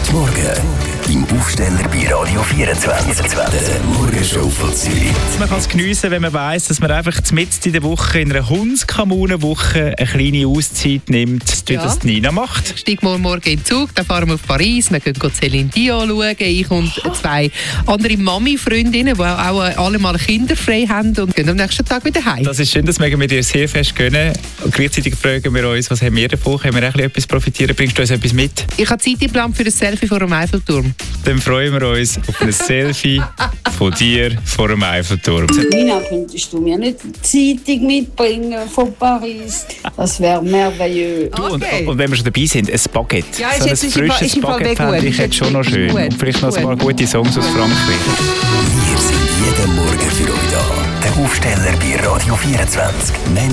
Morgen im Aufsteller bei Radio 24. Der Morgenshow von Zürich. Man kann es geniessen, wenn man weiss, dass man einfach mitten in der Woche, in einer Hundskommunenwoche, eine kleine Auszeit nimmt, wie das Nina macht. Steig morgen in den Zug, dann fahren wir auf Paris, wir gehen Céline Dion schauen. Ich und zwei andere Mami-Freundinnen, die auch alle mal kinderfrei haben und gehen am nächsten Tag wieder heim. Das ist schön, das mögen wir dir sehr fest gönnen. Und gleichzeitig fragen wir uns, was haben wir davon? Können wir auch etwas profitieren? Bringst du uns etwas mit? Ich habe Zeit geplant für ein Selfie vor dem Eiffelturm. Dann freuen wir uns auf ein Selfie von dir vor dem Eiffelturm. Nina, könntest du mir nicht die Zeitung mitbringen von Paris? Das wäre merveilleux. Okay. Und wenn wir schon dabei sind, ein Baguette. Ja, so ein frisches Baguette fände ich jetzt schon noch schön. Und vielleicht noch ein paar gute Songs aus Frankreich. Wir sind jeden Morgen für euch da. Der Aufsteller bei Radio 24.